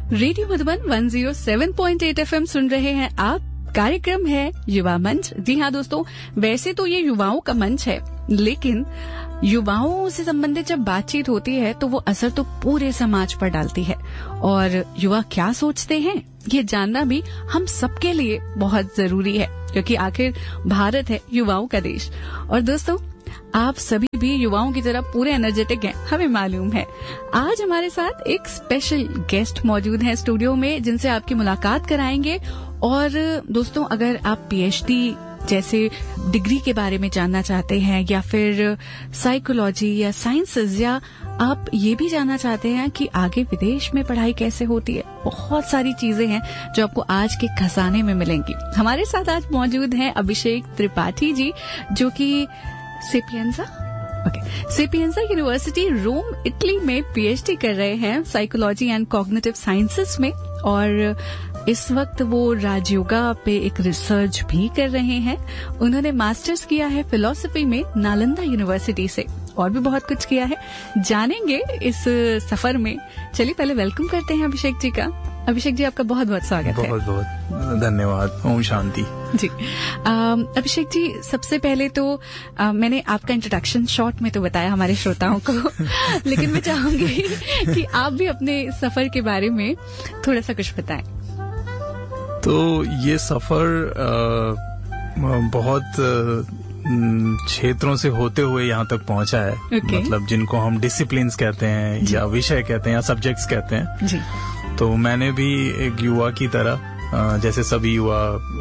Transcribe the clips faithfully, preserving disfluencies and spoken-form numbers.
Radio Madhuban एक सौ सात पॉइंट आठ एफएम सुन रहे हैं आप। कार्यक्रम है युवा मंच। जी हाँ दोस्तों, वैसे तो ये युवाओं का मंच है, लेकिन युवाओं से संबंधित जब बातचीत होती है तो वो असर तो पूरे समाज पर डालती है। और युवा क्या सोचते हैं ये जानना भी हम सबके लिए बहुत जरूरी है, क्योंकि आखिर भारत है युवाओं का देश। और दोस्तों, आप सभी भी युवाओं की तरह पूरे एनर्जेटिक हैं, हमें मालूम है। आज हमारे साथ एक स्पेशल गेस्ट मौजूद हैं स्टूडियो में, जिनसे आपकी मुलाकात कराएंगे। और दोस्तों, अगर आप पीएचडी जैसे डिग्री के बारे में जानना चाहते हैं, या फिर साइकोलॉजी या साइंसेज, या आप ये भी जानना चाहते हैं कि आगे विदेश में पढ़ाई कैसे होती है, बहुत सारी चीजें हैं जो आपको आज के खजाने में मिलेंगी। हमारे साथ आज मौजूद हैं अभिषेक त्रिपाठी जी, जो कि सेपियंजा ओके सेपियंजा यूनिवर्सिटी रोम इटली में पीएचडी कर रहे हैं साइकोलॉजी एंड कॉग्निटिव साइंसेस में। और इस वक्त वो राजयोगा पे एक रिसर्च भी कर रहे हैं। उन्होंने मास्टर्स किया है फिलॉसफी में नालंदा यूनिवर्सिटी से, और भी बहुत कुछ किया है, जानेंगे इस सफर में। चलिए पहले वेलकम करते हैं अभिषेक जी का। अभिषेक जी, आपका बहुत बहुत स्वागत है। बहुत बहुत धन्यवाद। ओम शांति जी। अभिषेक जी, सबसे पहले तो आ, मैंने आपका इंट्रोडक्शन शॉर्ट में तो बताया हमारे श्रोताओं को, लेकिन मैं चाहूंगी कि आप भी अपने सफर के बारे में थोड़ा सा कुछ बताएं। तो ये सफर आ, बहुत क्षेत्रों से होते हुए यहाँ तक पहुंचा है। okay. मतलब जिनको हम डिसिप्लिन्स कहते हैं या विषय कहते हैं या सब्जेक्ट्स कहते हैं। जी। तो मैंने भी एक युवा की तरह, जैसे सभी युवा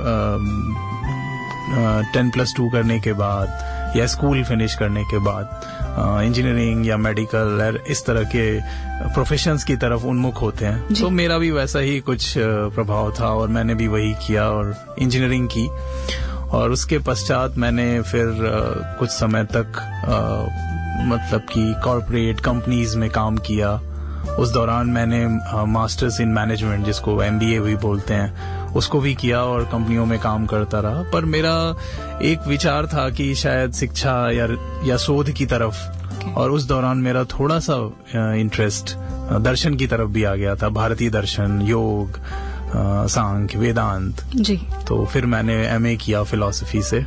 टेन प्लस टू करने के बाद या स्कूल फिनिश करने के बाद इंजीनियरिंग या मेडिकल इस तरह के प्रोफेशंस की तरफ उन्मुख होते हैं। तो मेरा भी वैसा ही कुछ प्रभाव था और मैंने भी वही किया और इंजीनियरिंग की। और उसके पश्चात मैंने फिर uh, कुछ समय तक uh, मतलब कि कॉर्पोरेट कंपनीज में काम किया। उस दौरान मैंने मास्टर्स इन मैनेजमेंट, जिसको एमबीए भी बोलते हैं, उसको भी किया और कंपनियों में काम करता रहा। पर मेरा एक विचार था कि शायद शिक्षा या, या शोध की तरफ, okay. और उस दौरान मेरा थोड़ा सा इंटरेस्ट दर्शन की तरफ भी आ गया था, भारतीय दर्शन, योग, सांख्य, वेदांत। जी। तो फिर मैंने एमए किया फिलॉसफी से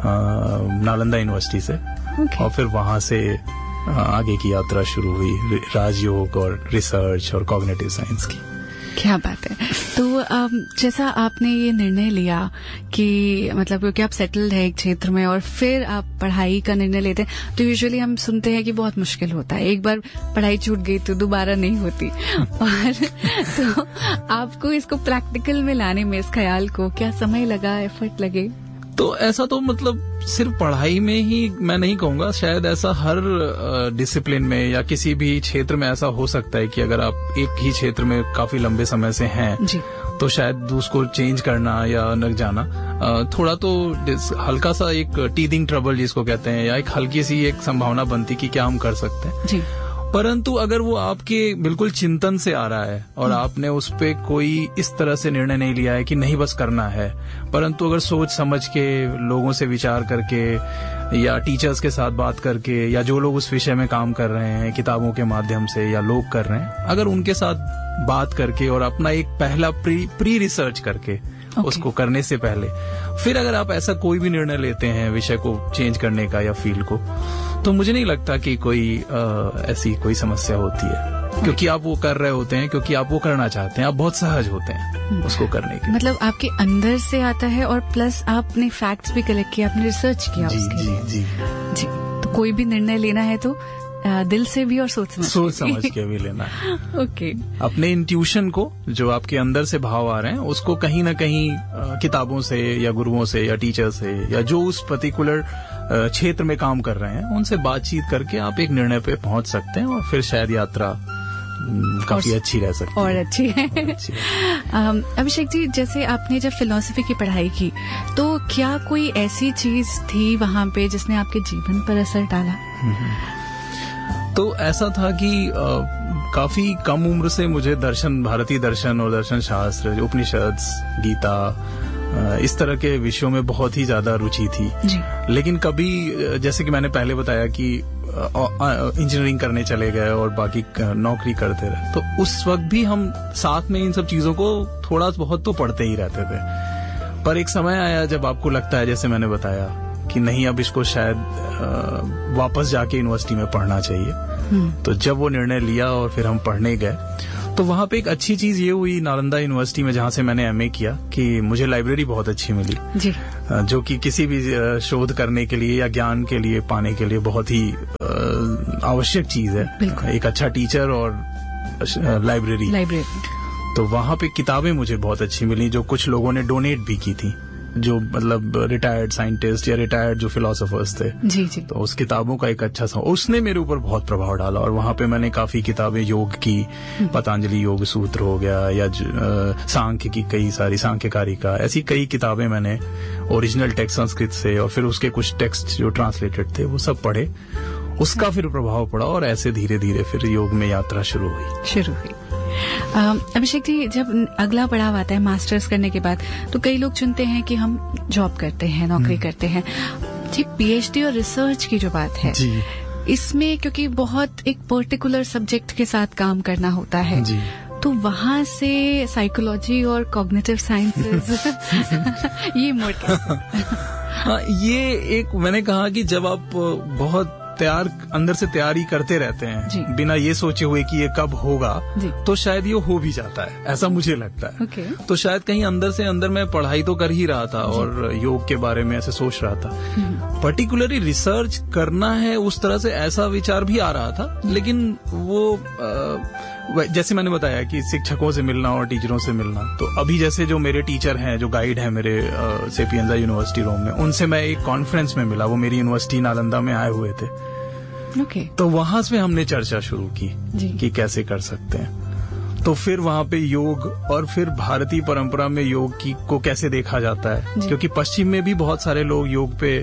नालंदा यूनिवर्सिटी से। okay. और फिर वहां से आगे की यात्रा शुरू हुई राजयोग और रिसर्च और कॉग्निटिव साइंस की। क्या बात है। तो जैसा आपने ये निर्णय लिया कि मतलब क्योंकि आप सेटल्ड है एक क्षेत्र में और फिर आप पढ़ाई का निर्णय लेते हैं, तो यूजुअली हम सुनते हैं कि बहुत मुश्किल होता है, एक बार पढ़ाई छूट गई तो दोबारा नहीं होती। और तो आपको इसको प्रैक्टिकल में लाने में, इस ख्याल को, क्या समय लगा, एफर्ट लगे? तो ऐसा तो मतलब सिर्फ पढ़ाई में ही मैं नहीं कहूंगा, शायद ऐसा हर डिसिप्लिन में या किसी भी क्षेत्र में ऐसा हो सकता है कि अगर आप एक ही क्षेत्र में काफी लंबे समय से हैं जी, तो शायद उसको चेंज करना या न जाना थोड़ा तो हल्का सा एक टीदिंग ट्रबल जिसको कहते हैं, या एक हल्की सी एक संभावना बनती कि क्या हम कर सकते हैं जी। परंतु अगर वो आपके बिल्कुल चिंतन से आ रहा है और आपने उस पे कोई इस तरह से निर्णय नहीं लिया है कि नहीं बस करना है, परंतु अगर सोच समझ के, लोगों से विचार करके या टीचर्स के साथ बात करके, या जो लोग उस विषय में काम कर रहे हैं किताबों के माध्यम से या लोग कर रहे हैं, अगर उनके साथ बात करके और अपना एक पहला प्री प्री रिसर्च करके okay. उसको करने से पहले फिर अगर आप ऐसा कोई भी निर्णय लेते हैं विषय को चेंज करने का या फील्ड को, तो मुझे नहीं लगता कि कोई आ, ऐसी कोई समस्या होती है, क्योंकि आप वो कर रहे होते हैं, क्योंकि आप वो करना चाहते हैं, आप बहुत सहज होते हैं उसको करने के। मतलब आपके अंदर से आता है और प्लस आपने फैक्ट्स भी कलेक्ट किया, आपने रिसर्च किया जी, उसके जी, लिए। जी जी। तो कोई भी निर्णय लेना है तो दिल से भी और सोच समझ सोच समझ के भी लेना है। ओके। अपने इंट्यूशन को, जो आपके अंदर से भाव आ रहे हैं, उसको कहीं ना कहीं किताबों से या गुरुओं से या टीचर से या जो उस पर्टिकुलर क्षेत्र में काम कर रहे हैं उनसे बातचीत करके आप एक निर्णय पे पहुंच सकते हैं और फिर शायद यात्रा काफी अच्छी रह सकती है। और अच्छी है। अभिषेक जी, जैसे आपने जब फिलॉसफी की पढ़ाई की, तो क्या कोई ऐसी चीज थी वहां पे जिसने आपके जीवन पर असर डाला? तो ऐसा था कि आ, काफी कम उम्र से मुझे दर्शन, भारतीय दर्शन और दर्शन शास्त्र, उपनिषद, गीता, इस तरह के विषयों में बहुत ही ज्यादा रुचि थी जी। लेकिन कभी, जैसे कि मैंने पहले बताया कि इंजीनियरिंग करने चले गए और बाकी नौकरी करते रहे, तो उस वक्त भी हम साथ में इन सब चीजों को थोड़ा बहुत तो पढ़ते ही रहते थे। पर एक समय आया जब आपको लगता है, जैसे मैंने बताया, कि नहीं अब इसको शायद वापस जाके यूनिवर्सिटी में पढ़ना चाहिए। तो जब वो निर्णय लिया और फिर हम पढ़ने गए, तो वहाँ पे एक अच्छी चीज ये हुई नालंदा यूनिवर्सिटी में, जहाँ से मैंने एमए किया, कि मुझे लाइब्रेरी बहुत अच्छी मिली जी। जो कि किसी भी शोध करने के लिए या ज्ञान के लिए पाने के लिए बहुत ही आवश्यक चीज है, एक अच्छा टीचर और लाइब्रेरी लाइब्रेरी तो वहाँ पे किताबें मुझे बहुत अच्छी मिली, जो कुछ लोगों ने डोनेट भी की थी, जो मतलब रिटायर्ड साइंटिस्ट या रिटायर्ड जो फिलोसोफर्स थे जी जी। तो उस किताबों का एक अच्छा सा उसने मेरे ऊपर बहुत प्रभाव डाला, और वहां पे मैंने काफी किताबें योग की, पतंजलि योग सूत्र हो गया, या सांख्य की कई सारी सांख्यकारिका, ऐसी कई किताबें मैंने ओरिजिनल टेक्स्ट संस्कृत से, और फिर उसके कुछ टेक्स्ट जो ट्रांसलेटेड थे वो सब पढ़े, उसका फिर प्रभाव पड़ा, और ऐसे धीरे धीरे फिर योग में यात्रा शुरू हुई शुरू हुई अभिषेक जी, जब अगला पड़ाव आता है मास्टर्स करने के बाद, तो कई लोग चुनते हैं कि हम जॉब करते हैं, नौकरी करते हैं जी। पीएचडी और रिसर्च की जो बात है जी, इसमें क्योंकि बहुत एक पर्टिकुलर सब्जेक्ट के साथ काम करना होता है जी, तो वहां से साइकोलॉजी और कॉग्निटिव साइंसेस ये मोड़ कैसे? हाँ, ये एक मैंने कहा कि जब आप बहुत तैयार अंदर से तैयारी करते रहते हैं बिना ये सोचे हुए कि ये कब होगा, तो शायद ये हो भी जाता है, ऐसा मुझे लगता है। okay. तो शायद कहीं अंदर से अंदर मैं पढ़ाई तो कर ही रहा था और योग के बारे में ऐसे सोच रहा था, पर्टिकुलरली रिसर्च करना है उस तरह से ऐसा विचार भी आ रहा था, लेकिन वो आ, जैसे मैंने बताया कि शिक्षकों से मिलना और टीचरों से मिलना, तो अभी जैसे जो मेरे टीचर हैं, जो गाइड हैं मेरे सेपियंजा यूनिवर्सिटी रोम में, उनसे मैं एक कॉन्फ्रेंस में मिला, वो मेरी यूनिवर्सिटी नालंदा में आए हुए थे। okay. तो वहां से हमने चर्चा शुरू की कि कैसे कर सकते हैं। तो फिर वहां पे योग और फिर भारतीय परंपरा में योग की को कैसे देखा जाता है, क्योंकि पश्चिम में भी बहुत सारे लोग योग पे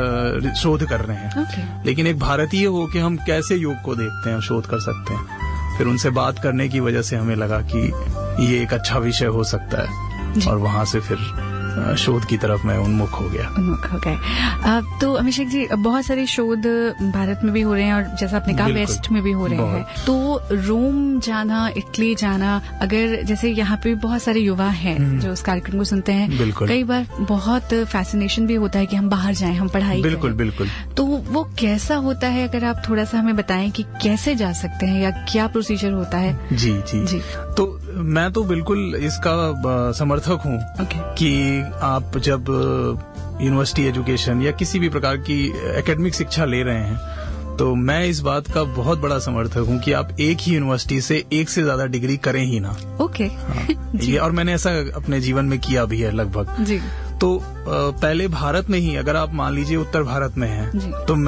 शोध कर रहे हैं, okay. लेकिन एक भारतीय हो के हम कैसे योग को देखते हैं, शोध कर सकते हैं। फिर उनसे बात करने की वजह से हमें लगा कि ये एक अच्छा विषय हो सकता है, और वहां से फिर शोध की तरफ मैं उन्मुख हो गया उन्मुख हो गए। तो अभिषेक जी, बहुत सारे शोध भारत में भी हो रहे हैं, और जैसा आपने कहा वेस्ट में भी हो रहे हैं, तो रोम जाना, इटली जाना, अगर जैसे यहाँ पे बहुत सारे युवा हैं जो उस कार्यक्रम को सुनते हैं, कई बार बहुत फैसिनेशन भी होता है कि हम बाहर जाएं, हम पढ़ाई बिल्कुल करें। बिल्कुल तो वो कैसा होता है, अगर आप थोड़ा सा हमें बताएं कि कैसे जा सकते हैं या क्या प्रोसीजर होता है? जी जी जी। तो मैं तो बिल्कुल इसका समर्थक हूँ okay. कि आप जब यूनिवर्सिटी एजुकेशन या किसी भी प्रकार की एकेडमिक शिक्षा ले रहे हैं, तो मैं इस बात का बहुत बड़ा समर्थक हूँ कि आप एक ही यूनिवर्सिटी से एक से ज्यादा डिग्री करें ही ना। Okay okay. हाँ, ये और मैंने ऐसा अपने जीवन में किया भी है लगभग जी। तो पहले भारत में ही, अगर आप मान लीजिए उत्तर भारत में हैं, तो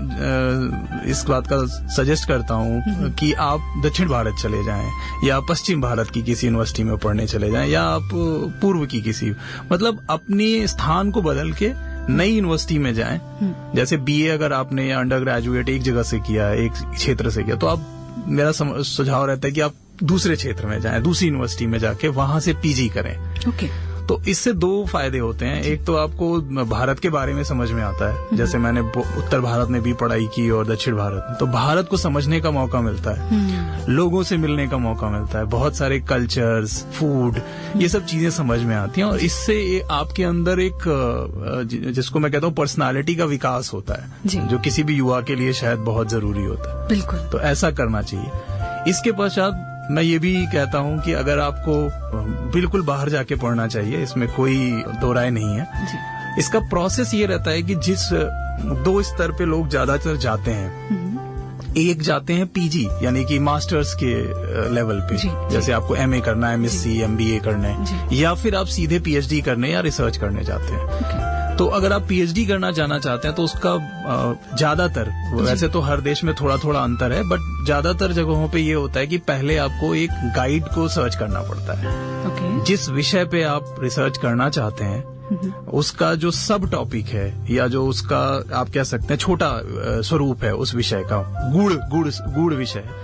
मैं इस बात का सजेस्ट करता हूँ कि आप दक्षिण भारत चले जाएं, या पश्चिम भारत की किसी यूनिवर्सिटी में पढ़ने चले जाएं, या आप पूर्व की किसी, मतलब अपने स्थान को बदल के नई यूनिवर्सिटी में जाएं। जैसे बीए अगर आपने या अंडर ग्रेजुएट एक जगह से किया है, एक क्षेत्र से किया, तो आप, मेरा सुझाव रहता है कि आप दूसरे क्षेत्र में जाएं, दूसरी यूनिवर्सिटी में जाके वहां से पीजी करें। ओके। तो इससे दो फायदे होते हैं। एक तो आपको भारत के बारे में समझ में आता है, जैसे मैंने उत्तर भारत में भी पढ़ाई की और दक्षिण भारत में, तो भारत को समझने का मौका मिलता है, लोगों से मिलने का मौका मिलता है, बहुत सारे कल्चर्स, फूड, ये सब चीजें समझ में आती हैं, और इससे आपके अंदर एक, जिसको मैं कहता हूँ, पर्सनालिटी का विकास होता है, जो किसी भी युवा के लिए शायद बहुत जरूरी होता है। बिल्कुल। तो ऐसा करना चाहिए। इसके पश्चात मैं ये भी कहता हूँ कि अगर आपको बिल्कुल बाहर जाके पढ़ना चाहिए, इसमें कोई दो राय नहीं है जी। इसका प्रोसेस ये रहता है कि जिस दो स्तर पे लोग ज्यादातर जाते हैं, एक जाते हैं पीजी यानी कि मास्टर्स के लेवल पे, जी, जैसे जी। आपको एमए करना है, एमएससी, एमबीए करना है, या फिर आप सीधे पीएचडी करने या रिसर्च करने जाते हैं। तो अगर आप पीएचडी करना जाना चाहते हैं, तो उसका ज्यादातर, वैसे तो हर देश में थोड़ा थोड़ा अंतर है, बट ज्यादातर जगहों पे ये होता है कि पहले आपको एक गाइड को सर्च करना पड़ता है। okay. जिस विषय पे आप रिसर्च करना चाहते हैं, उसका जो सब टॉपिक है, या जो उसका आप कह सकते हैं छोटा स्वरूप है उस विषय का, गुड़ गुड़ गुड़ विषय,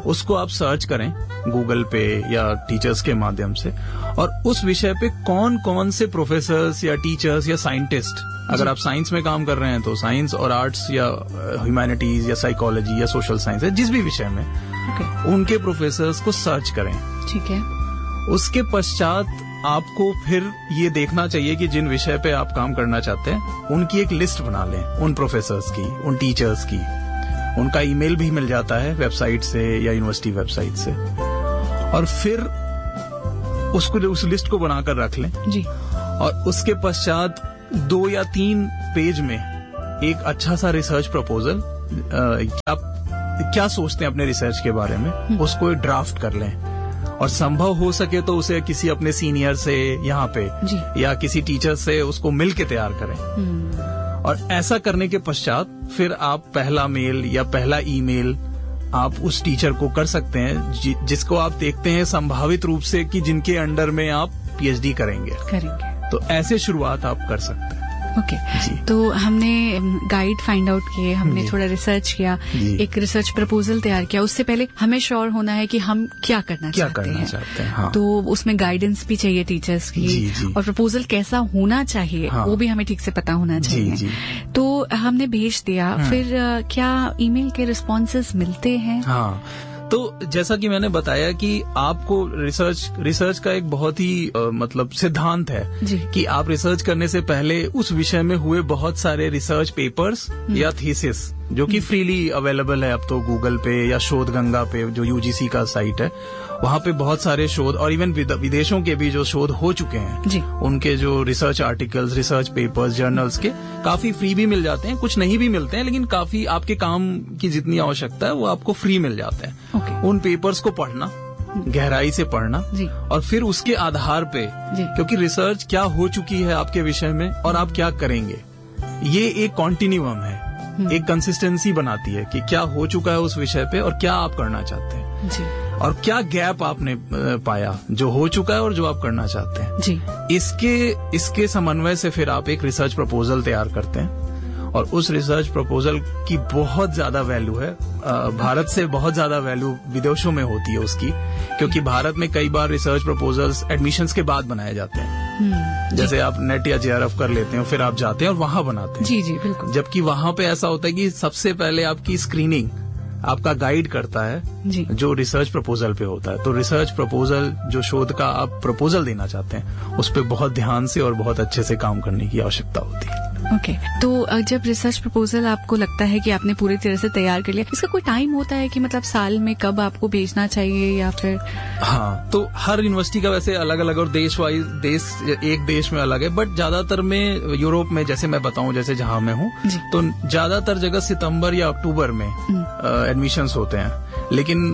उसको आप सर्च करें गूगल पे या टीचर्स के माध्यम से, और उस विषय पे कौन कौन से प्रोफेसर्स या टीचर्स या साइंटिस्ट, अगर आप साइंस में काम कर रहे हैं तो साइंस और आर्ट्स या ह्यूमैनिटीज या साइकोलॉजी या सोशल साइंस है, जिस भी विषय में okay. उनके प्रोफेसर्स को सर्च करें। ठीक है। उसके पश्चात आपको फिर ये देखना चाहिए कि जिन विषय पे आप काम करना चाहते हैं उनकी एक लिस्ट बना लें, उन प्रोफेसर्स की, उन टीचर्स की। उनका ईमेल भी मिल जाता है वेबसाइट से या यूनिवर्सिटी वेबसाइट से, और फिर उसको उस लिस्ट को बनाकर रख लें जी। और उसके पश्चात दो या तीन पेज में एक अच्छा सा रिसर्च प्रपोजल, आप क्या सोचते हैं अपने रिसर्च के बारे में, उसको एक ड्राफ्ट कर लें, और संभव हो सके तो उसे किसी अपने सीनियर से यहाँ पे जी। या किसी टीचर से उसको मिल के तैयार करें। और ऐसा करने के पश्चात फिर आप पहला मेल या पहला ईमेल आप उस टीचर को कर सकते हैं जि, जिसको आप देखते हैं संभावित रूप से कि जिनके अंडर में आप पीएचडी करेंगे करेंगे तो ऐसे शुरुआत आप कर सकते हैं। Okay okay. तो हमने गाइड फाइंड आउट किए, हमने थोड़ा रिसर्च किया, एक रिसर्च प्रपोजल तैयार किया। उससे पहले हमें श्योर होना है कि हम क्या करना क्या चाहते करना हैं, चाहते हैं। हाँ। तो उसमें गाइडेंस भी चाहिए टीचर्स की, जी, जी। और प्रपोजल कैसा होना चाहिए हाँ। वो भी हमें ठीक से पता होना चाहिए। जी, जी। तो हमने भेज दिया, फिर क्या ईमेल के रिस्पॉन्सेज मिलते हैं? हाँ, तो जैसा कि मैंने बताया कि आपको रिसर्च रिसर्च का एक बहुत ही आ, मतलब सिद्धांत है जी। कि आप रिसर्च करने से पहले उस विषय में हुए बहुत सारे रिसर्च पेपर्स या थीसिस जो कि फ्रीली अवेलेबल है अब तो गूगल पे या शोध गंगा पे जो यूजीसी का साइट है, वहाँ पे बहुत सारे शोध और इवन विदेशों के भी जो शोध हो चुके हैं जी। उनके जो research articles, research papers, journals के काफी फ्री भी मिल जाते हैं, कुछ नहीं भी मिलते हैं, लेकिन काफी आपके काम की जितनी आवश्यकता है वो आपको फ्री मिल जाते हैं। okay. उन पेपर्स को पढ़ना, गहराई से पढ़ना जी। और फिर उसके आधार पे जी। क्योंकि रिसर्च क्या हो चुकी है आपके विषय में और आप क्या करेंगे, ये एक कॉन्टिन्यूअम है, एक कंसिस्टेंसी बनाती है कि क्या हो चुका है उस विषय पे और क्या आप करना चाहते हैं जी। और क्या गैप आपने पाया जो हो चुका है और जो आप करना चाहते हैं जी। इसके इसके समन्वय से फिर आप एक रिसर्च प्रपोजल तैयार करते हैं, और उस रिसर्च प्रपोजल की बहुत ज्यादा वैल्यू है, भारत से बहुत ज्यादा वैल्यू विदेशों में होती है उसकी, क्योंकि भारत में कई बार रिसर्च प्रपोजल्स एडमिशन्स के बाद बनाए जाते हैं। जैसे आप नेट या जेआरएफ कर लेते हैं, फिर आप जाते हैं और वहां बनाते हैं। जी जी बिल्कुल। जबकि वहां पे ऐसा होता है कि सबसे पहले आपकी स्क्रीनिंग आपका गाइड करता है जी। जो रिसर्च प्रपोजल पे होता है। तो रिसर्च प्रपोजल जो शोध का आप प्रपोजल देना चाहते हैं उस पर बहुत ध्यान से और बहुत अच्छे से काम करने की आवश्यकता होती है। Okay okay. तो जब रिसर्च प्रपोजल आपको लगता है कि आपने पूरी तरह से तैयार कर लिया, इसका कोई टाइम होता है कि मतलब साल में कब आपको भेजना चाहिए या फिर? हाँ, तो हर यूनिवर्सिटी का वैसे अलग अलग और देश वाइज देश एक देश में अलग है, बट ज्यादातर में यूरोप में जैसे मैं बताऊं जैसे जहां मैं हूं तो ज्यादातर जगह सितंबर या अक्टूबर में एडमिशंस होते हैं। लेकिन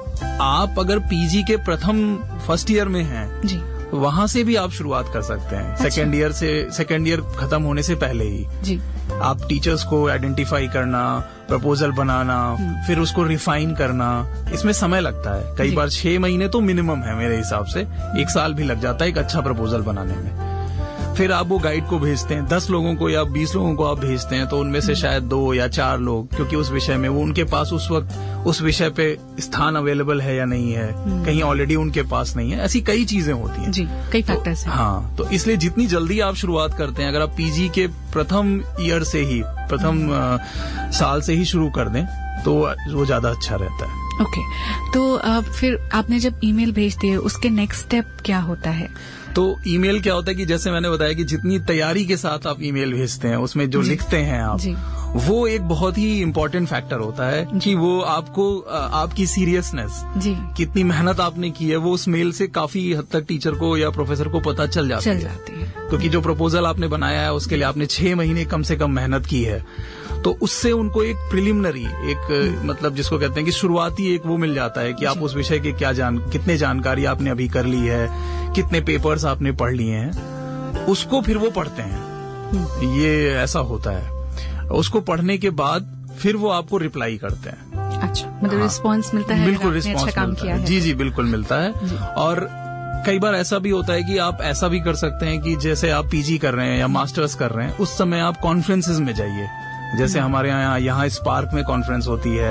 आप अगर पीजी के प्रथम फर्स्ट ईयर में हैं जी, वहां से भी आप शुरुआत कर सकते हैं। अच्छा। सेकेंड ईयर से सेकेंड ईयर खत्म होने से पहले ही जी। आप टीचर्स को आइडेंटिफाई करना, प्रपोजल बनाना, फिर उसको रिफाइन करना, इसमें समय लगता है। कई बार छह महीने तो मिनिमम है मेरे हिसाब से, एक साल भी लग जाता है एक अच्छा प्रपोजल बनाने में। फिर आप वो गाइड को भेजते हैं, दस लोगों को या बीस लोगों को आप भेजते हैं, तो उनमें से शायद दो या चार लोग, क्योंकि उस विषय में वो उनके पास उस वक्त उस विषय पे स्थान अवेलेबल है या नहीं है, कहीं ऑलरेडी उनके पास नहीं है, ऐसी कई चीजें होती हैं जी, कई फैक्टर्स हैं। हाँ, तो इसलिए जितनी जल्दी आप शुरुआत करते हैं, अगर आप पीजी के प्रथम ईयर से ही, प्रथम आ, साल से ही शुरू कर दें तो वो ज्यादा अच्छा रहता है। Okay okay. तो अब फिर आपने जब ईमेल भेज दिए उसके नेक्स्ट स्टेप क्या होता है? तो ईमेल क्या होता है कि जैसे मैंने बताया कि जितनी तैयारी के साथ आप ईमेल भेजते हैं उसमें जो लिखते हैं आप जी। वो एक बहुत ही इम्पोर्टेंट फैक्टर होता है कि वो आपको आपकी सीरियसनेस, कितनी मेहनत आपने की है, वो उस मेल से काफी हद तक टीचर को या प्रोफेसर को पता चल जाती चल है, जाती है। क्योंकि जो प्रपोजल आपने बनाया है उसके लिए आपने छह महीने कम से कम मेहनत की है, तो उससे उनको एक प्रिलिमिनरी एक मतलब जिसको कहते हैं कि शुरुआती एक वो मिल जाता है कि आप उस विषय के क्या जान कितने जानकारी आपने अभी कर ली है, कितने पेपर्स आपने पढ़ लिए हैं, उसको फिर वो पढ़ते हैं। ये ऐसा होता है। उसको पढ़ने के बाद फिर वो आपको रिप्लाई करते हैं। अच्छा, मतलब हाँ, रिस्पॉन्स मिलता है? बिल्कुल रिस्पॉन्स अच्छा मिलता है। जी जी बिल्कुल मिलता है। और कई बार ऐसा भी होता है कि आप ऐसा भी कर सकते हैं कि जैसे आप पीजी कर रहे हैं या मास्टर्स कर रहे हैं, उस समय आप कॉन्फ्रेंसेज में जाइए। जैसे हमारे यहाँ यहाँ स्पार्क में कॉन्फ्रेंस होती है,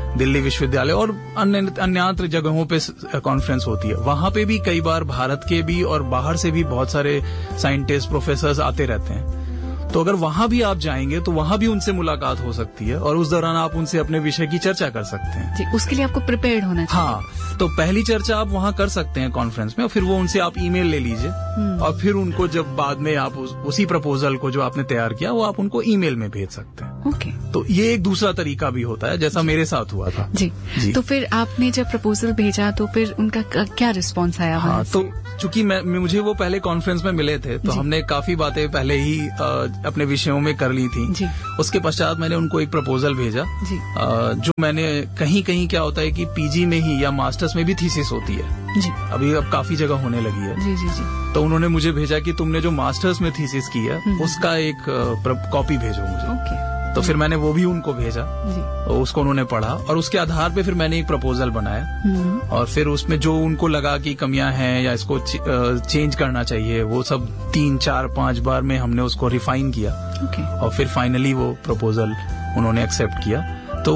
दिल्ली विश्वविद्यालय और अन्य अन्यत्र जगहों पे कॉन्फ्रेंस होती है। वहां पे भी कई बार भारत के भी और बाहर से भी बहुत सारे साइंटिस्ट प्रोफेसर्स आते रहते हैं। तो अगर वहां भी आप जाएंगे तो वहां भी उनसे मुलाकात हो सकती है और उस दौरान आप उनसे अपने विषय की चर्चा कर सकते हैं। जी, उसके लिए आपको प्रिपेयर्ड होना चाहिए। हाँ, तो पहली चर्चा आप वहां कर सकते हैं कॉन्फ्रेंस में, और फिर वो उनसे आप ईमेल ले लीजिए और फिर उनको जब बाद में आप उस, उसी प्रपोजल को जो आपने तैयार किया वो आप उनको ईमेल में भेज सकते हैं। ओके, तो ये एक दूसरा तरीका भी होता है, जैसा मेरे साथ हुआ था। जी, जी। तो फिर आपने जब प्रपोजल भेजा तो फिर उनका क्या रिस्पॉन्स आया? हाँ, तो चूंकि मैं मुझे वो पहले कॉन्फ्रेंस में मिले थे तो हमने काफी बातें पहले ही आ, अपने विषयों में कर ली थी। जी। उसके पश्चात मैंने उनको एक प्रपोजल भेजा। जी। आ, जो मैंने कहीं कहीं क्या होता है कि पीजी में ही या मास्टर्स में भी थीसिस होती है। जी। अभी अब काफी जगह होने लगी है। जी जी जी। तो उन्होंने मुझे भेजा कि तुमने जो मास्टर्स में थीसिस की है उसका एक कॉपी भेजो मुझे। ओके। तो फिर मैंने वो भी उनको भेजा, तो उसको उन्होंने पढ़ा और उसके आधार पे फिर मैंने एक प्रपोजल बनाया और फिर उसमें जो उनको लगा कि कमियां हैं या इसको चेंज करना चाहिए वो सब तीन चार पांच बार में हमने उसको रिफाइन किया। okay. और फिर फाइनली वो प्रपोजल उन्होंने एक्सेप्ट किया। तो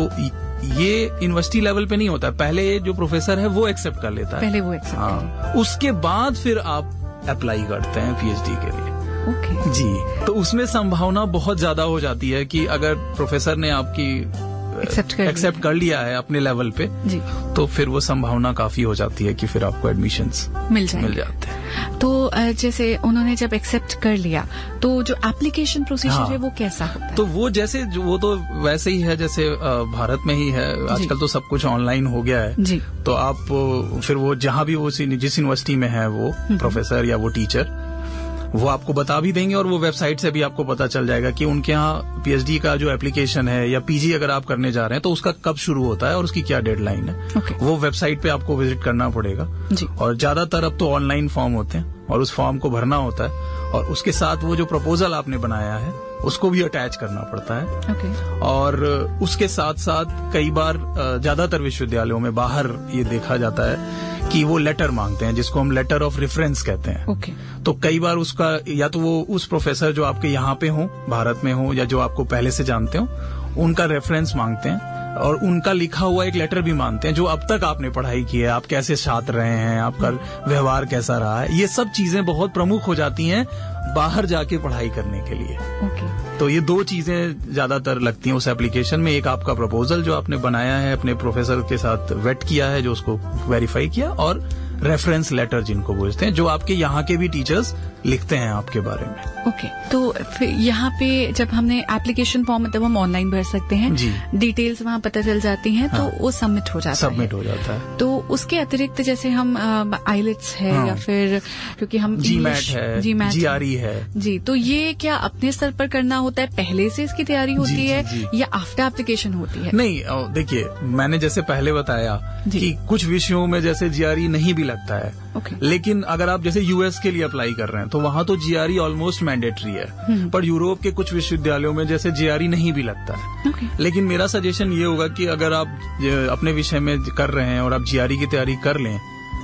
ये यूनिवर्सिटी लेवल पे नहीं होता, पहले जो प्रोफेसर है वो एक्सेप्ट कर लेता है, पहले वो एक्सेप्ट हाँ, उसके बाद फिर आप अप्लाई करते हैं पीएचडी के लिए। Okay okay. जी, तो उसमें संभावना बहुत ज्यादा हो जाती है कि अगर प्रोफेसर ने आपकी एक्सेप्ट कर, एक्सेप्ट कर लिया है अपने लेवल पे जी, तो फिर वो संभावना काफी हो जाती है कि फिर आपको एडमिशंस मिल जाए मिल जाते हैं। तो जैसे उन्होंने जब एक्सेप्ट कर लिया तो जो एप्लीकेशन प्रोसीजर हाँ, है वो कैसा होता है? तो वो जैसे वो तो वैसे ही है जैसे भारत में ही है, आजकल तो सब कुछ ऑनलाइन हो गया है। जी। तो आप फिर वो जहाँ भी वो जिस यूनिवर्सिटी में है वो प्रोफेसर या वो टीचर वो आपको बता भी देंगे और वो वेबसाइट से भी आपको पता चल जाएगा कि उनके यहाँ पीएचडी का जो एप्लीकेशन है या पीजी अगर आप करने जा रहे हैं तो उसका कब शुरू होता है और उसकी क्या डेडलाइन है। okay. वो वेबसाइट पे आपको विजिट करना पड़ेगा जी। और ज्यादातर अब तो ऑनलाइन फॉर्म होते हैं और उस फॉर्म को भरना होता है और उसके साथ वो जो प्रपोजल आपने बनाया है उसको भी अटैच करना पड़ता है। okay. और उसके साथ साथ कई बार ज्यादातर विश्वविद्यालयों में बाहर ये देखा जाता है कि वो लेटर मांगते हैं जिसको हम लेटर ऑफ रेफरेंस कहते हैं। okay. तो कई बार उसका या तो वो उस प्रोफेसर जो आपके यहाँ पे हो, भारत में हो या जो आपको पहले से जानते हो, उनका रेफरेंस मांगते हैं और उनका लिखा हुआ एक लेटर भी मांगते हैं जो अब तक आपने पढ़ाई की है, आप कैसे छात्र रहे हैं, आपका व्यवहार कैसा रहा है। ये सब चीजें बहुत प्रमुख हो जाती हैं बाहर जाके पढ़ाई करने के लिए। okay. तो ये दो चीजें ज्यादातर लगती हैं उस एप्लीकेशन में, एक आपका प्रपोजल जो आपने बनाया है अपने प्रोफेसर के साथ वेट किया है, जो उसको वेरीफाई किया, और रेफरेंस लेटर जिनको बोलते हैं जो आपके यहाँ के भी टीचर्स लिखते हैं आपके बारे में। Okay okay. तो फिर यहाँ पे जब हमने एप्लीकेशन फॉर्म मतलब हम ऑनलाइन भर सकते हैं जी, डिटेल्स वहाँ पता चल जाती हैं। हाँ, तो वो सबमिट हो जाता सबमिट है हो जाता है। तो उसके अतिरिक्त जैसे हम आईलेट्स है हाँ, या फिर क्योंकि हम जी मैट है, जी मैट जी आर ई है जी, तो ये क्या अपने स्तर पर करना होता है, पहले से इसकी तैयारी होती जी, है जी, जी. या आफ्टर एप्लीकेशन होती है? नहीं, देखिए मैंने जैसे पहले बताया कि कुछ विषयों में जैसे जी आर ई नहीं भी लगता है। okay. लेकिन अगर आप जैसे यूएस के लिए अप्लाई कर रहे हैं तो वहाँ तो जीआरई ऑलमोस्ट मैंडेटरी है, पर यूरोप के कुछ विश्वविद्यालयों में जैसे जीआरई नहीं भी लगता है। okay. लेकिन मेरा सजेशन ये होगा कि अगर आप अपने विषय में कर रहे हैं और आप जीआरई की तैयारी कर लें,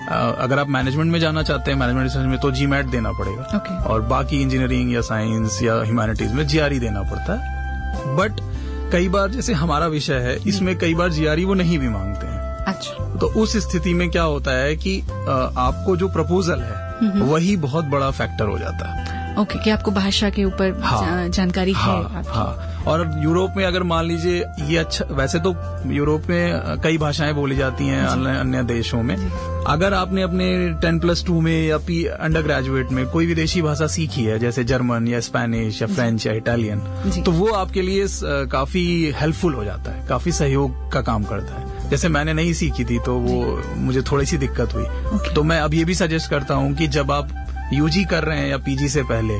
अगर आप मैनेजमेंट में जाना चाहते हैं, मैनेजमेंट रिसर्च में, तो जी मैट देना पड़ेगा। okay. और बाकी इंजीनियरिंग या साइंस या ह्यूमैनिटीज में जीआरई देना पड़ता है। बट कई बार जैसे हमारा विषय है इसमें कई बार जीआरई वो नहीं भी मांगते हैं। अच्छा। तो उस स्थिति में क्या होता है कि आपको जो प्रपोजल है वही बहुत बड़ा फैक्टर हो जाता है। ओके okay, कि आपको भाषा के ऊपर हाँ, जानकारी हाँ, है। हाँ, और यूरोप में अगर मान लीजिए ये अच्छा, वैसे तो यूरोप में कई भाषाएं बोली जाती हैं अन्य देशों में। अगर आपने अपने टेन प्लस टू में या पी अंडर ग्रेजुएट में कोई विदेशी भाषा सीखी है जैसे जर्मन या स्पेनिश या फ्रेंच या इटालियन, तो वो आपके लिए काफी हेल्पफुल हो जाता है, काफी सहयोग का काम करता है। जैसे मैंने नहीं सीखी थी तो वो मुझे थोड़ी सी दिक्कत हुई। okay. तो मैं अब ये भी सजेस्ट करता हूँ कि जब आप यूजी कर रहे हैं या पीजी से पहले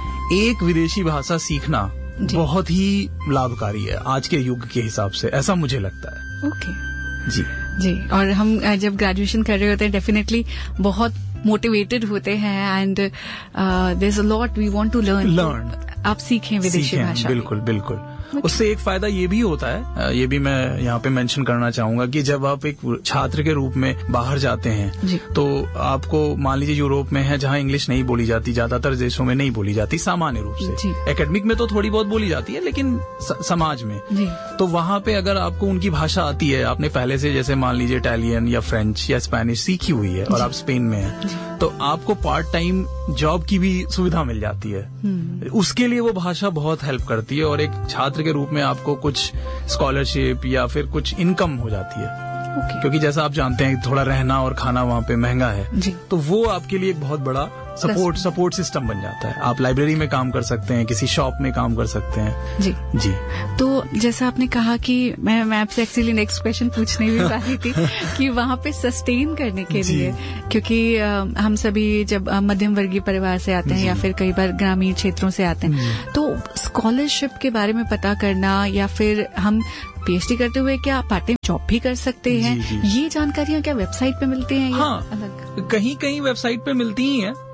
एक विदेशी भाषा सीखना बहुत ही लाभकारी है आज के युग के हिसाब से, ऐसा मुझे लगता है। Okay okay. जी जी। और हम जब ग्रेजुएशन कर रहे होते हैं डेफिनेटली बहुत मोटिवेटेड होते हैं and there is a lot we want to learn learn आप सीखें विदेशी भाषा। बिल्कुल बिल्कुल। उससे एक फायदा ये भी होता है, ये भी मैं यहाँ पे मेंशन करना चाहूंगा कि जब आप एक छात्र के रूप में बाहर जाते हैं तो आपको मान लीजिए यूरोप में है जहाँ इंग्लिश नहीं बोली जाती, ज्यादातर देशों में नहीं बोली जाती सामान्य रूप से, एकेडमिक में तो थोड़ी बहुत बोली जाती है लेकिन समाज में, तो वहाँ पे अगर आपको उनकी भाषा आती है, आपने पहले से जैसे मान लीजिए इटालियन या फ्रेंच या स्पेनिश सीखी हुई है और आप स्पेन में हैं, तो आपको पार्ट टाइम जॉब की भी सुविधा मिल जाती है। उसके लिए वो भाषा बहुत हेल्प करती है और एक छात्र के रूप में आपको कुछ स्कॉलरशिप या फिर कुछ इनकम हो जाती है। okay. क्योंकि जैसा आप जानते हैं थोड़ा रहना और खाना वहाँ पे महंगा है, तो वो आपके लिए एक बहुत बड़ा सपोर्ट सपोर्ट सिस्टम बन जाता है। आप लाइब्रेरी में काम कर सकते हैं, किसी शॉप में काम कर सकते हैं। जी जी तो जैसा आपने कहा कि मैं मैं आपसे एक्चुअली नेक्स्ट क्वेश्चन पूछने भी वाली थी कि वहाँ पे सस्टेन करने के लिए, क्योंकि आ, हम सभी जब मध्यम वर्गीय परिवार से आते हैं या फिर कई बार ग्रामीण क्षेत्रों से आते हैं, तो स्कॉलरशिप के बारे में पता करना या फिर हम पीएचडी करते हुए क्या पार्ट टाइम जॉब भी कर सकते हैं, जी, जी. ये जानकारियाँ क्या वेबसाइट पे मिलती हैं? हाँ, अलग कहीं कहीं वेबसाइट पे मिलती ही हैं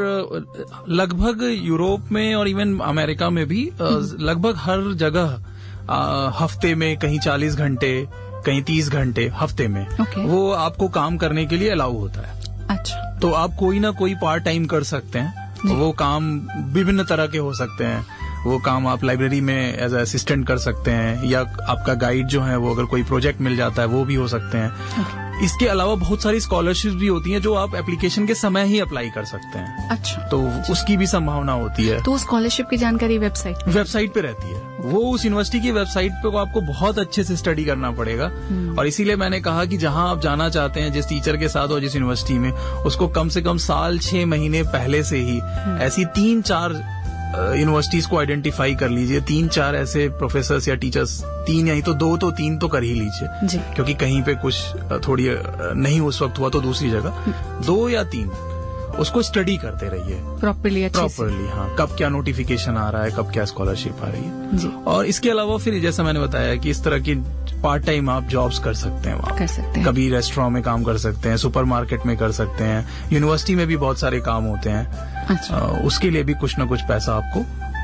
और लगभग यूरोप में और इवन अमेरिका में भी लगभग हर जगह हफ्ते में कहीं चालीस घंटे कहीं तीस घंटे हफ्ते में okay. वो आपको काम करने के लिए अलाउ होता है। अच्छा, तो आप कोई ना कोई पार्ट टाइम कर सकते हैं। वो काम विभिन्न तरह के हो सकते हैं। वो काम आप लाइब्रेरी में एज ए असिस्टेंट कर सकते हैं या आपका गाइड जो है वो अगर कोई प्रोजेक्ट मिल जाता है वो भी हो सकते हैं। okay. इसके अलावा बहुत सारी स्कॉलरशिप भी होती हैं जो आप एप्लीकेशन के समय ही अप्लाई कर सकते हैं। अच्छा, तो उसकी भी संभावना होती है। तो स्कॉलरशिप की जानकारी वेबसाइट वेबसाइट पे रहती है। okay. वो उस यूनिवर्सिटी की वेबसाइट पे को आपको बहुत अच्छे से स्टडी करना पड़ेगा। hmm. और इसीलिए मैंने कहा कि जहां आप जाना चाहते हैं जिस टीचर के साथ और जिस यूनिवर्सिटी में, उसको कम से कम साल छह महीने पहले से ही hmm. ऐसी तीन चार यूनिवर्सिटीज को आइडेंटिफाई कर लीजिए, तीन चार ऐसे प्रोफेसर्स या टीचर्स, तीन या तो दो तो तीन तो कर ही लीजिए, क्योंकि कहीं पे कुछ थोड़ी नहीं उस वक्त हुआ तो दूसरी जगह दो या तीन उसको स्टडी करते रहिए प्रॉपरली प्रॉपरली हाँ, कब क्या नोटिफिकेशन आ रहा है, कब क्या स्कॉलरशिप आ रही है जी। और इसके अलावा फिर जैसा मैंने बताया कि इस तरह की पार्ट टाइम आप जॉब्स कर सकते हैं वहाँ कर सकते हैं। कभी रेस्टोरेंट में काम कर सकते हैं, सुपरमार्केट में कर सकते हैं, यूनिवर्सिटी में भी बहुत सारे काम होते हैं। अच्छा। आ, उसके लिए भी कुछ न कुछ पैसा आपको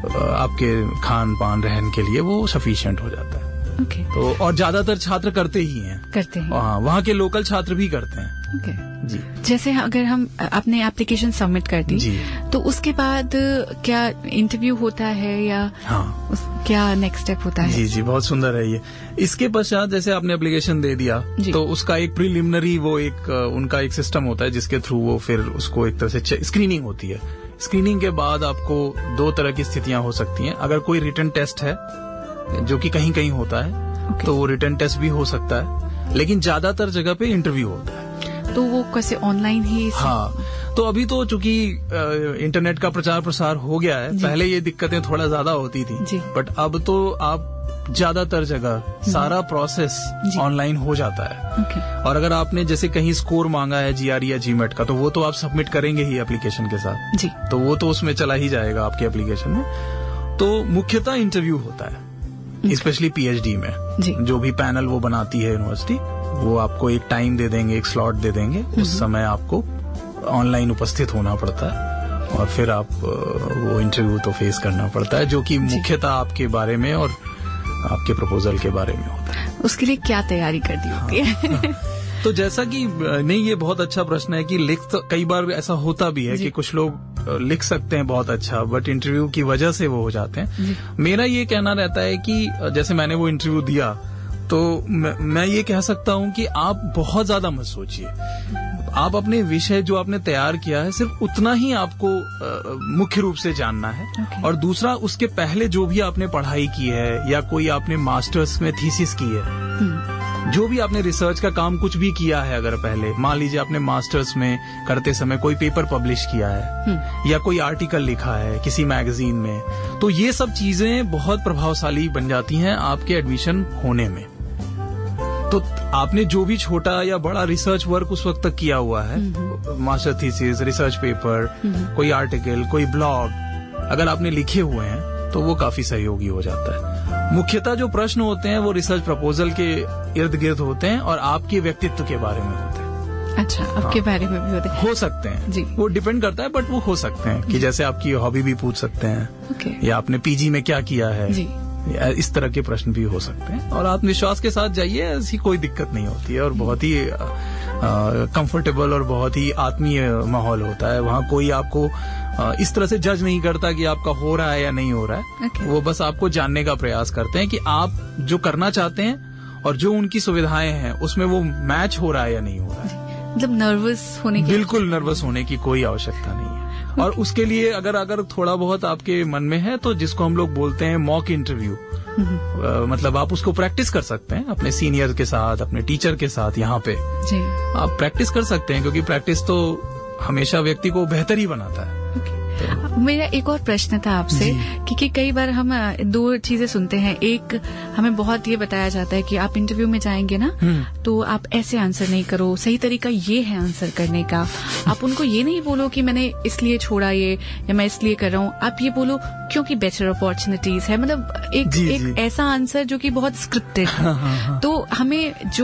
आपके खान पान रहन के लिए वो सफिशिएंट हो जाता है। okay. तो और ज्यादातर छात्र करते ही हैं करते हैं हाँ, वहाँ के लोकल छात्र भी करते हैं। okay. जी। जैसे अगर हम अपने एप्लीकेशन सबमिट कर दी तो उसके बाद क्या इंटरव्यू होता है या हाँ उस, क्या नेक्स्ट स्टेप होता है? जी जी बहुत सुंदर है ये। इसके पश्चात जैसे आपने एप्लीकेशन दे दिया तो उसका एक प्रीलिमिनरी वो एक उनका एक सिस्टम होता है जिसके थ्रू वो फिर उसको एक तरह से स्क्रीनिंग होती है। स्क्रीनिंग के बाद आपको दो तरह की स्थितियां हो सकती हैं। अगर कोई रिटन टेस्ट है जो कि कहीं कहीं होता है okay. तो वो रिटन टेस्ट भी हो सकता है, लेकिन ज्यादातर जगह पे इंटरव्यू होता है। तो वो कैसे ऑनलाइन ही? हाँ, तो अभी तो चूंकि इंटरनेट का प्रचार प्रसार हो गया है, पहले ये दिक्कतें थोड़ा ज्यादा होती थी, बट अब तो आप ज्यादातर जगह सारा प्रोसेस ऑनलाइन हो जाता है। okay. और अगर आपने जैसे कहीं स्कोर मांगा है जीआरई या जीमेट का तो वो तो आप सबमिट करेंगे ही एप्लीकेशन के साथ जी। तो वो तो उसमें चला ही जाएगा आपके एप्लीकेशन में। तो मुख्यतः इंटरव्यू होता है स्पेशली पीएचडी में जी। जो भी पैनल वो बनाती है यूनिवर्सिटी, वो आपको एक टाइम दे देंगे, एक स्लॉट दे देंगे, उस समय आपको ऑनलाइन उपस्थित होना पड़ता है और फिर आप वो इंटरव्यू तो फेस करना पड़ता है जो कि मुख्यतः आपके बारे में और आपके प्रपोजल के बारे में होता है। उसके लिए क्या तैयारी कर दी होती है? हाँ। तो जैसा कि नहीं, ये बहुत अच्छा प्रश्न है कि लिख तो कई बार ऐसा होता भी है कि कुछ लोग लिख सकते हैं बहुत अच्छा, बट इंटरव्यू की वजह से वो हो जाते हैं। मेरा ये कहना रहता है कि जैसे मैंने वो इंटरव्यू दिया तो मैं, मैं ये कह सकता हूँ कि आप बहुत ज्यादा मत सोचिए। आप अपने विषय जो आपने तैयार किया है सिर्फ उतना ही आपको आ, मुख्य रूप से जानना है। okay. और दूसरा, उसके पहले जो भी आपने पढ़ाई की है या कोई आपने मास्टर्स में थीसिस की है, hmm. जो भी आपने रिसर्च का काम कुछ भी किया है, अगर पहले मान लीजिए आपने मास्टर्स में करते समय कोई पेपर पब्लिश किया है hmm. या कोई आर्टिकल लिखा है किसी मैगजीन में, तो ये सब चीजें बहुत प्रभावशाली बन जाती हैं आपके एडमिशन होने में। तो आपने जो भी छोटा या बड़ा रिसर्च वर्क उस वक्त तक किया हुआ है, मास्टर थीसिस, रिसर्च पेपर, कोई आर्टिकल, कोई ब्लॉग, अगर आपने लिखे हुए हैं तो वो काफी सहयोगी हो जाता है। मुख्यतः जो प्रश्न होते हैं वो रिसर्च प्रपोजल के इर्द गिर्द होते हैं और आपके व्यक्तित्व के बारे में होते हैं। अच्छा, आपके हाँ, बारे में भी होते हैं? हो सकते हैं जी। वो डिपेंड करता है, बट वो हो सकते हैं कि जैसे आपकी हॉबी भी पूछ सकते हैं okay. या आपने पीजी में क्या किया है जी। इस तरह के प्रश्न भी हो सकते हैं। और आत्मविश्वास के साथ जाइए, ऐसी कोई दिक्कत नहीं होती है और बहुत ही कंफर्टेबल और बहुत ही आत्मीय माहौल होता है। वहाँ कोई आपको आ, इस तरह से जज नहीं करता कि आपका हो रहा है या नहीं हो रहा है। okay. वो बस आपको जानने का प्रयास करते हैं कि आप जो करना चाहते हैं और जो उनकी सुविधाएं हैं उसमें वो मैच हो रहा है या नहीं हो रहा है। मतलब नर्वस होने की बिल्कुल नर्वस होने की कोई आवश्यकता नहीं है। okay. और उसके लिए अगर अगर थोड़ा बहुत आपके मन में है तो जिसको हम लोग बोलते हैं मॉक इंटरव्यू, Uh, मतलब आप उसको प्रैक्टिस कर सकते हैं अपने सीनियर के साथ, अपने टीचर के साथ। यहाँ पे जी आप प्रैक्टिस कर सकते हैं क्योंकि प्रैक्टिस तो हमेशा व्यक्ति को बेहतर ही बनाता है। okay. मेरा एक और प्रश्न था आपसे, क्योंकि कई बार हम दो चीजें सुनते हैं। एक, हमें बहुत ये बताया जाता है कि आप इंटरव्यू में जाएंगे ना तो आप ऐसे आंसर नहीं करो, सही तरीका ये है आंसर करने का। आप उनको ये नहीं बोलो कि मैंने इसलिए छोड़ा ये या मैं इसलिए कर रहा हूँ, आप ये बोलो क्योंकि बेटर अपॉर्चुनिटीज है। मतलब एक, जी, एक जी. ऐसा आंसर जो कि बहुत स्क्रिप्टेड है। तो हमें जो